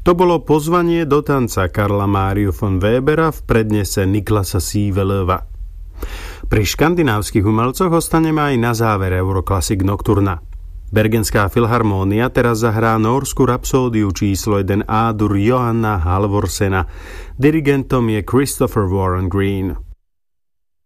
To bolo Pozvanie do tanca Karla Máriu von Webera v prednese Niklasa Sievelöva. Pri škandinávskych umelcoch ostaneme aj na záver Euroclassic Nocturna. Bergenská filharmónia teraz zahrá nórsku rapsódiu číslo 1 A-dur Johanna Halvorsena. Dirigentom je Christopher Warren Green.